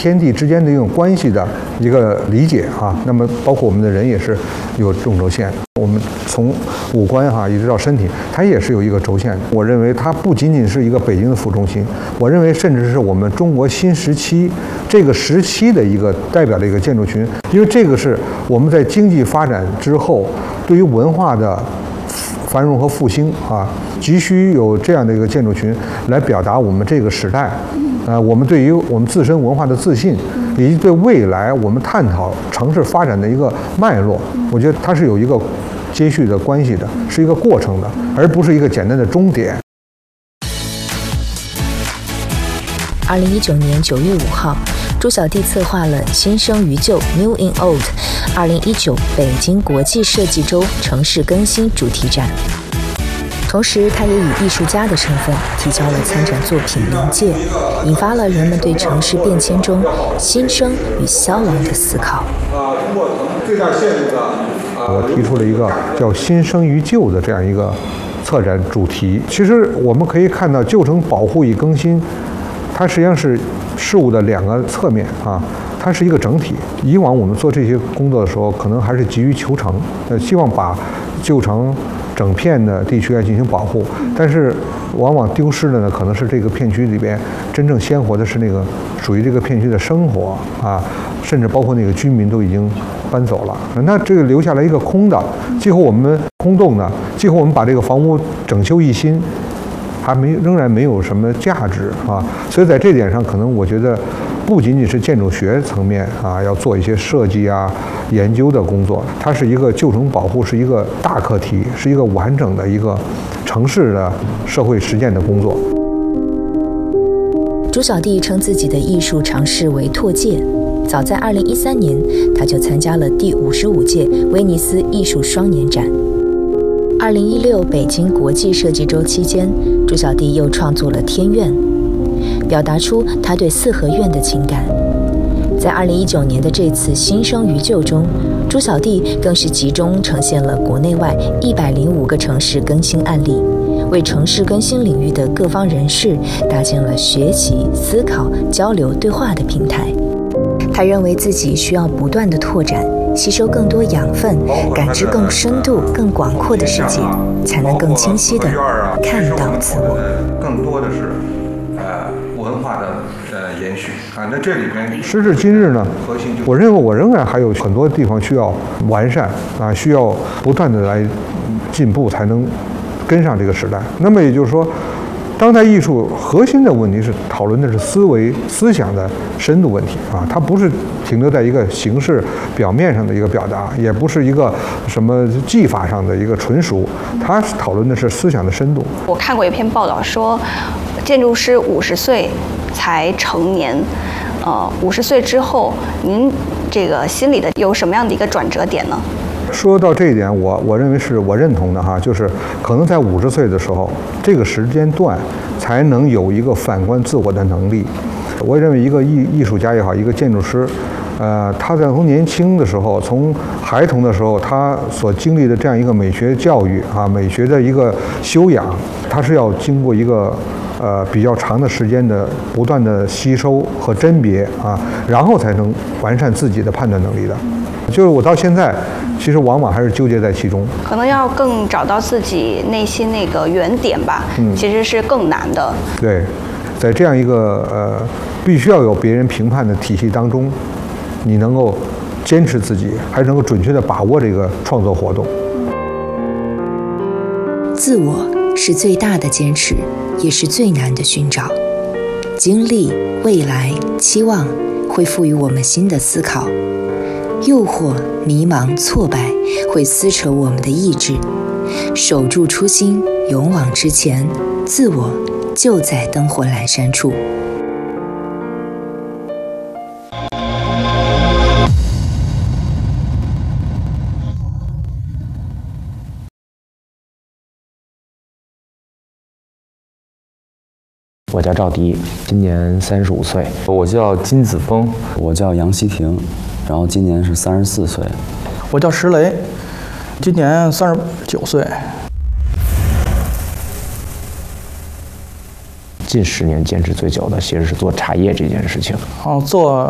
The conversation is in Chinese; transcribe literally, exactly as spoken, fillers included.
天地之间的一种关系的一个理解啊。那么包括我们的人也是有中轴线，我们从五官哈、啊、一直到身体，它也是有一个轴线的。我认为它不仅仅是一个北京的副中心，我认为甚至是我们中国新时期这个时期的一个代表的一个建筑群，因为这个是我们在经济发展之后对于文化的繁荣和复兴啊，急需有这样的一个建筑群来表达我们这个时代，呃，我们对于我们自身文化的自信，以及对未来我们探讨城市发展的一个脉络，我觉得它是有一个接续的关系的，是一个过程的，而不是一个简单的终点。 二零一九年九月五号，朱小弟策划了“新生于旧 （New in Old）” 二零一九北京国际设计周城市更新主题展。同时，他也以艺术家的身份提交了参展作品《临界》，引发了人们对城市变迁中新生与消亡的思考。 啊，通过最大限度的，我提出了一个叫“新生于旧”的这样一个策展主题。其实我们可以看到，旧城保护与更新，它实际上是事物的两个侧面啊，它是一个整体。以往我们做这些工作的时候，可能还是急于求成，呃，希望把旧城整片的地区来进行保护，但是往往丢失的呢，可能是这个片区里边真正鲜活的是那个属于这个片区的生活啊，甚至包括那个居民都已经搬走了，那这个留下来一个空的，最后我们空洞的，最后我们把这个房屋整修一新，还没仍然没有什么价值啊，所以在这点上，可能我觉得不仅仅是建筑学层面啊，要做一些设计啊、研究的工作，它是一个旧城保护，是一个大课题，是一个完整的一个城市的社会实践的工作。 朱小弟称自己的艺术尝试为拓界，早在二零一三年，他就参加了第五十五届威尼斯艺术双年展。二零一六北京国际设计周期间，朱小弟又创作了《天苑》，表达出他对四合院的情感。在二零一九年的这次新生于旧中，朱小弟更是集中呈现了国内外一百零五个城市更新案例，为城市更新领域的各方人士搭建了学习、思考、交流、对话的平台。他认为自己需要不断的拓展，吸收更多养分，感知更深度、更广阔的世界，才能更清晰地看到自我。 更多的是呃文化的呃延续啊。那这里边时至今日呢，我认为我仍然还有很多地方需要完善啊，需要不断的来进步，才能跟上这个时代。那么也就是说，当代艺术核心的问题是讨论的是思维、思想的深度问题啊，它不是停留在一个形式表面上的一个表达，也不是一个什么技法上的一个纯熟，它讨论的是思想的深度。 我看过一篇报道说，建筑师五十岁才成年，呃，五十岁之后，您这个心里的有什么样的一个转折点呢？ 说到这一点，我我认为是我认同的哈，就是可能在五十岁的时候，这个时间段才能有一个反观自我的能力。我认为一个艺艺术家也好，一个建筑师，呃，他在从年轻的时候，从孩童的时候，他所经历的这样一个美学教育啊，美学的一个修养，他是要经过一个呃比较长的时间的不断的吸收和甄别啊，然后才能完善自己的判断能力的。就是我到现在，其实往往还是纠结在其中， 可能要更找到自己内心那个原点吧，嗯，其实是更难的。 对，在这样一个呃必须要有别人评判的体系当中，你能够坚持自己，还能够准确地把握这个创作活动。 自我是最大的坚持，也是最难的寻找。经历、未来、期望会赋予我们新的思考。诱惑、迷茫、挫败会撕扯我们的意志，守住初心，勇往直前，自我就在灯火阑珊处。 我叫赵迪，今年三十五岁。 我叫金子峰， 我叫杨希婷，然后今年是三十四岁。 我叫石雷，今年三十九岁。 近十年坚持最久的其实是做茶叶这件事情。 哦，做